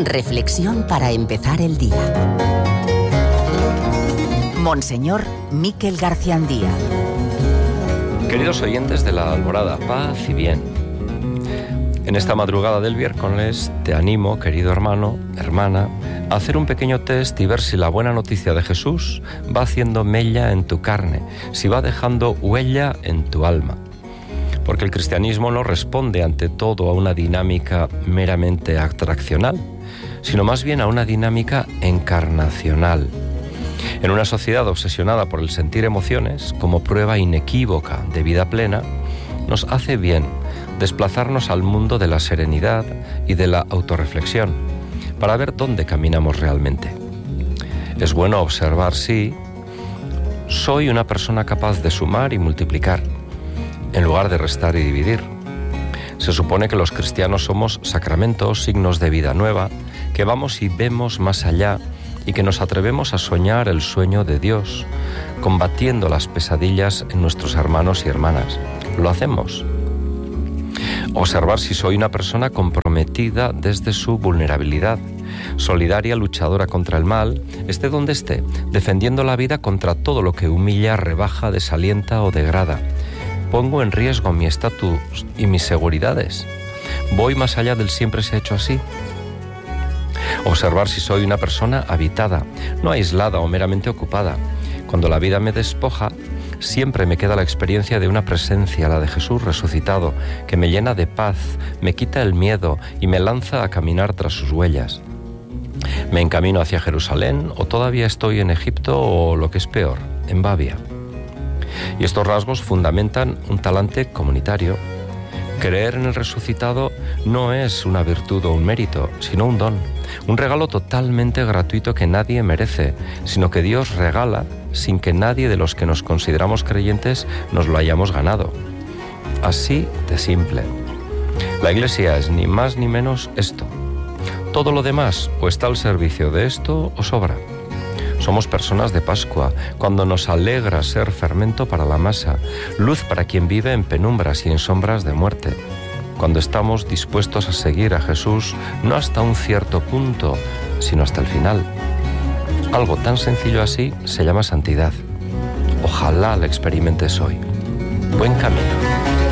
Reflexión para empezar el día. Monseñor Miquel Garciandía. Queridos oyentes de la Alborada, paz y bien. En esta madrugada del miércoles te animo, querido hermano, hermana, a hacer un pequeño test y ver si la buena noticia de Jesús va haciendo mella en tu carne, si va dejando huella en tu alma. Porque el cristianismo no responde ante todo a una dinámica meramente atraccional, sino más bien a una dinámica encarnacional. En una sociedad obsesionada por el sentir emociones como prueba inequívoca de vida plena, nos hace bien desplazarnos al mundo de la serenidad y de la autorreflexión para ver dónde caminamos realmente. Es bueno observar si soy una persona capaz de sumar y multiplicar, en lugar de restar y dividir. Se supone que los cristianos somos sacramentos, signos de vida nueva, que vamos y vemos más allá y que nos atrevemos a soñar el sueño de Dios, combatiendo las pesadillas en nuestros hermanos y hermanas. ¿Lo hacemos? Observar si soy una persona comprometida desde su vulnerabilidad, solidaria, luchadora contra el mal, esté donde esté, defendiendo la vida contra todo lo que humilla, rebaja, desalienta o degrada. ¿Pongo en riesgo mi estatus y mis seguridades? ¿Voy más allá del siempre se ha hecho así? Observar si soy una persona habitada, no aislada o meramente ocupada. Cuando la vida me despoja, siempre me queda la experiencia de una presencia, la de Jesús resucitado, que me llena de paz, me quita el miedo y me lanza a caminar tras sus huellas. ¿Me encamino hacia Jerusalén o todavía estoy en Egipto o, lo que es peor, en Babia? Y estos rasgos fundamentan un talante comunitario. Creer en el resucitado no es una virtud o un mérito, sino un don, un regalo totalmente gratuito que nadie merece, sino que Dios regala sin que nadie de los que nos consideramos creyentes nos lo hayamos ganado. Así de simple. La Iglesia es ni más ni menos esto. Todo lo demás o está al servicio de esto o sobra. Somos personas de Pascua, cuando nos alegra ser fermento para la masa, luz para quien vive en penumbras y en sombras de muerte. Cuando estamos dispuestos a seguir a Jesús, no hasta un cierto punto, sino hasta el final. Algo tan sencillo así se llama santidad. Ojalá la experimentes hoy. Buen camino.